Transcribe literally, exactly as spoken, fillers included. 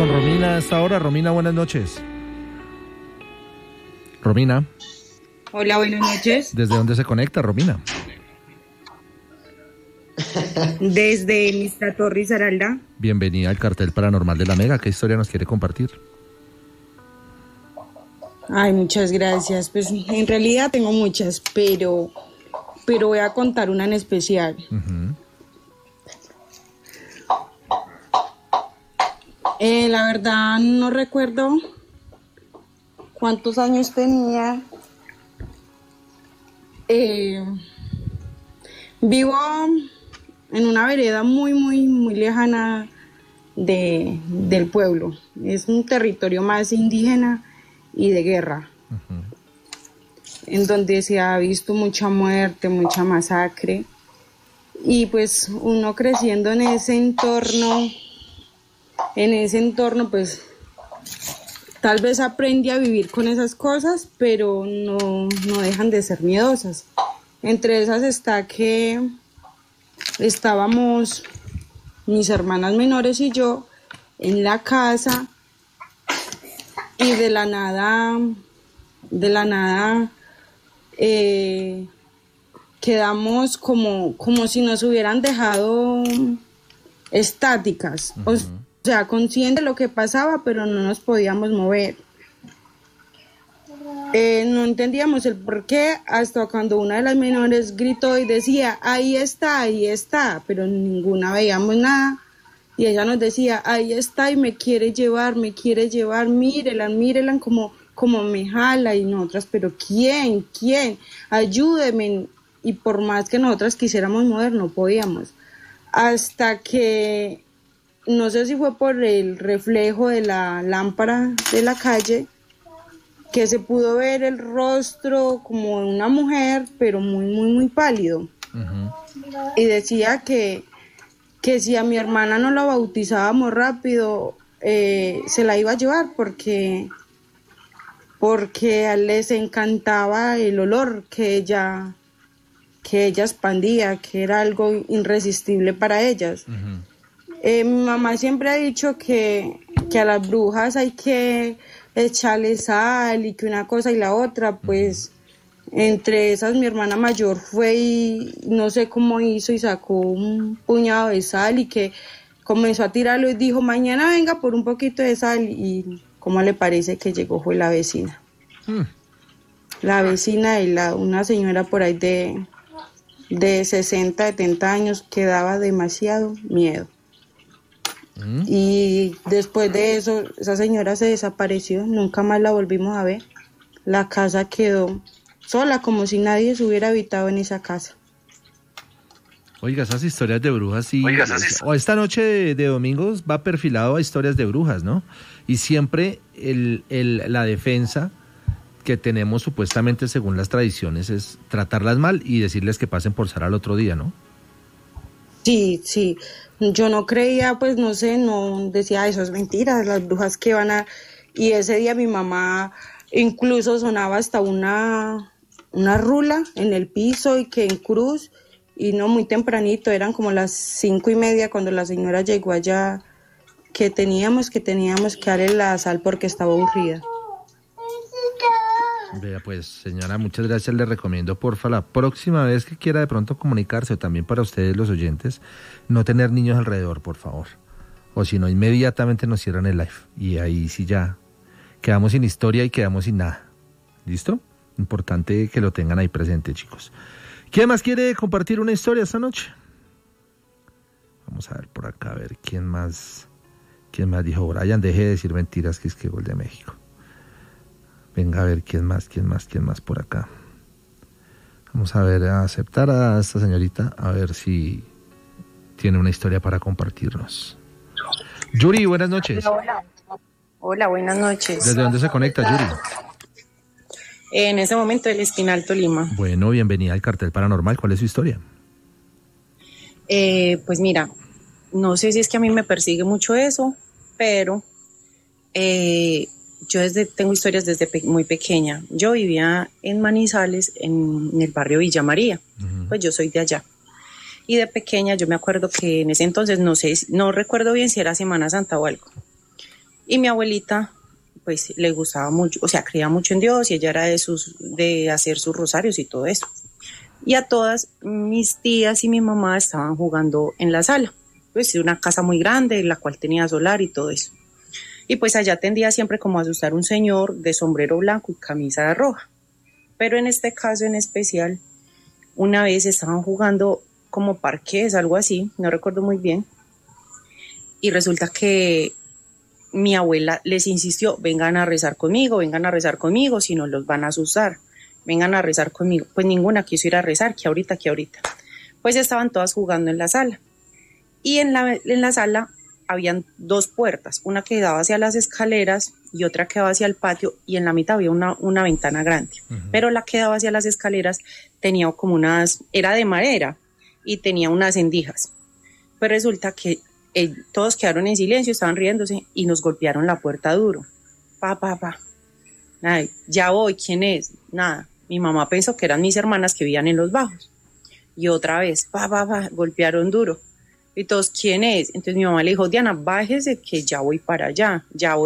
con Romina a esta hora. Romina, buenas noches. Romina. Hola, buenas noches. ¿Desde dónde se conecta, Romina? Desde Mistrato Risaralda. Bienvenida al Cartel Paranormal de la Mega. ¿Qué historia nos quiere compartir? Ay, muchas gracias. Pues en realidad tengo muchas, pero, pero voy a contar una en especial. Uh-huh. Eh, la verdad no recuerdo cuántos años tenía. Eh, vivo en una vereda muy, muy, muy lejana de, del pueblo. Es un territorio más indígena y de guerra, uh-huh. En donde se ha visto mucha muerte, mucha masacre. Y pues uno creciendo en ese entorno, en ese entorno pues tal vez aprende a vivir con esas cosas, pero no, no dejan de ser miedosas. Entre esas está que estábamos mis hermanas menores y yo en la casa y de la nada, de la nada eh, quedamos como, como si nos hubieran dejado estáticas, uh-huh. O sea, conscientes de lo que pasaba, pero no nos podíamos mover. Eh, no entendíamos el por qué hasta cuando una de las menores gritó y decía, ahí está, ahí está, pero ninguna veíamos nada. Y ella nos decía, ahí está y me quiere llevar, me quiere llevar, mírenla, mírenla como, como me jala. Y nosotras, pero ¿quién? ¿Quién? Ayúdenme. Y por más que nosotras quisiéramos mover, no podíamos. Hasta que, no sé si fue por el reflejo de la lámpara de la calle, que se pudo ver el rostro como de una mujer, pero muy, muy, muy pálido. Uh-huh. Y decía que, que si a mi hermana no la bautizábamos rápido, eh, se la iba a llevar porque, porque les encantaba el olor que ella, que ella expandía, que era algo irresistible para ellas. Uh-huh. Eh, mi mamá siempre ha dicho que, que a las brujas hay que echarle sal y que una cosa y la otra, pues entre esas mi hermana mayor fue y no sé cómo hizo y sacó un puñado de sal y que comenzó a tirarlo y dijo, mañana venga por un poquito de sal, y ¿cómo le parece que llegó? Fue la vecina. Mm. La vecina de la, una señora por ahí de, de sesenta, setenta años que daba demasiado miedo. ¿Mm? Y después de eso, esa señora se desapareció, nunca más la volvimos a ver. La casa quedó sola, como si nadie se hubiera habitado en esa casa. Oiga, esas historias de brujas sí. Oiga, esas... O esta noche de, de domingos va perfilado a historias de brujas, ¿no? Y siempre el, el, la defensa que tenemos supuestamente según las tradiciones es tratarlas mal y decirles que pasen por sal al otro día, ¿no? Sí, sí. Yo no creía, pues no sé, no decía, eso es mentira, las brujas que van a... Y ese día mi mamá incluso sonaba hasta una, una rula en el piso y que en cruz, y no muy tempranito, eran como las cinco y media cuando la señora llegó allá, que teníamos que teníamos que darle la sal porque estaba aburrida. Vea pues, señora, muchas gracias. Le recomiendo, porfa, la próxima vez que quiera de pronto comunicarse, o también para ustedes los oyentes, no tener niños alrededor, por favor. O si no, inmediatamente nos cierran el live. Y ahí sí ya quedamos sin historia y quedamos sin nada. ¿Listo? Importante que lo tengan ahí presente, chicos. ¿Quién más quiere compartir una historia esta noche? Vamos a ver por acá, a ver quién más, quién más dijo. Brian, deje de decir mentiras, que es que gol de México. Venga, a ver, ¿quién más, quién más, quién más por acá? Vamos a ver, a aceptar a esta señorita, a ver si tiene una historia para compartirnos. Yuri, buenas noches. Hola, hola, buenas noches. ¿Desde dónde se conecta, Yuri? En ese momento, el Espinal, Tolima. Bueno, bienvenida al Cartel Paranormal. ¿Cuál es su historia? Eh, pues mira, no sé si es que a mí me persigue mucho eso, pero... Eh, Yo desde, tengo historias desde pe- muy pequeña. Yo vivía en Manizales, en, en el barrio Villa María. Uh-huh. Pues yo soy de allá. Y de pequeña yo me acuerdo que en ese entonces, no sé, no recuerdo bien si era Semana Santa o algo, Y mi abuelita, pues le gustaba mucho, o sea, creía mucho en Dios y ella era de, sus, de hacer sus rosarios y todo eso. Y a todas mis tías y mi mamá estaban jugando en la sala. Pues una casa muy grande, la cual tenía solar y todo eso. Y pues allá tendía siempre como a asustar un señor de sombrero blanco y camisa roja. Pero en este caso en especial, una vez estaban jugando como parqués, algo así, no recuerdo muy bien. Y resulta que mi abuela les insistió, vengan a rezar conmigo, vengan a rezar conmigo, si no los van a asustar, vengan a rezar conmigo. Pues ninguna quiso ir a rezar, que ahorita, que ahorita. Pues estaban todas jugando en la sala. Y en la, en la sala habían dos puertas, una que daba hacia las escaleras y otra que daba hacia el patio, y en la mitad había una, una ventana grande. Uh-huh. Pero la que daba hacia las escaleras tenía como unas, era de madera y tenía unas endijas. Pues resulta que eh, todos quedaron en silencio, estaban riéndose y nos golpearon la puerta duro. Pa, pa, pa. Ay, ya voy, ¿quién es? Nada. Mi mamá pensó que eran mis hermanas que vivían en los bajos. Y otra vez, pa, pa, pa, golpearon duro. Y todos, ¿quién es? Entonces mi mamá le dijo, Diana, bájese que ya voy para allá, ya voy.